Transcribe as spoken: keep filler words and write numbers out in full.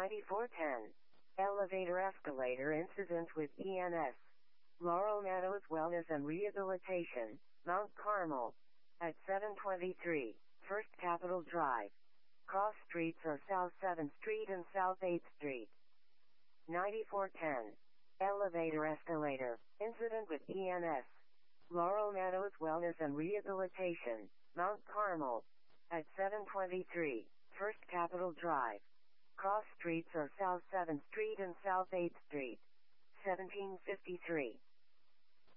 ninety-four ten. Elevator escalator incident with E N S. Laurel Meadows Wellness and Rehabilitation, Mount Carmel. At seven twenty-three, First Capitol Drive. Cross streets are South seventh Street and South eighth Street. ninety-four ten. Elevator escalator incident with E N S. Laurel Meadows Wellness and Rehabilitation, Mount Carmel. At seven twenty-three, First Capitol Drive. Cross streets are South seventh Street and South eighth Street. seventeen fifty-three.